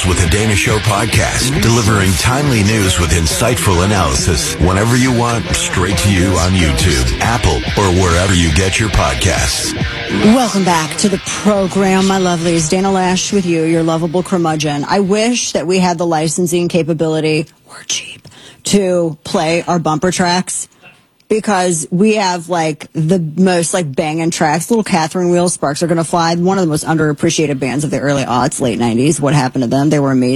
News with the Dana Show podcast, delivering timely news with insightful analysis whenever you want, straight to you on YouTube, Apple, or wherever you get your podcasts. Welcome back to the program, my lovelies. Dana Lash with you, your lovable curmudgeon. I wish that we had the licensing capability, we're cheap, to play our bumper tracks, because we have like the most like banging tracks. Little Catherine Wheel, Sparks Are Gonna Fly, one of the most underappreciated bands of the early aughts, late 90s. What happened to them? They were amazing.